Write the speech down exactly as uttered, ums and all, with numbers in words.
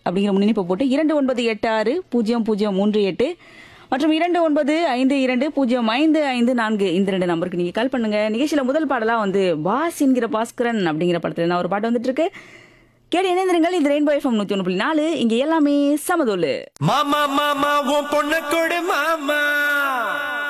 அப்படிங்கிற முன்னிணைப்பை போட்டு இரண்டு ஒன்பது எட்டு ஆறு பூஜ்ஜியம் பூஜ்ஜியம் மூன்று எட்டு மற்றும் இரண்டு ஒன்பது ஐந்து இரண்டு பூஜ்ஜியம் ஐந்து ஐந்து நான்கு இந்த ரெண்டு நம்பருக்கு நீங்க கால் பண்ணுங்க. நிகழ்ச்சியில முதல் பாடலா வந்து பாஸ் என்கிற பாஸ்கரன் அப்படிங்கிற படத்துல நான் ஒரு பாட்டு வந்துட்டு இருக்கு. கேட்டு இணைந்திருங்கள். இது ரெயின்போ எஃப்எம் நூத்தி ஒன்று புள்ளி நாலு. இங்க எல்லாமே சமதோலு. மாமா மாமா உன் பொண்ணு கொடு மாமா.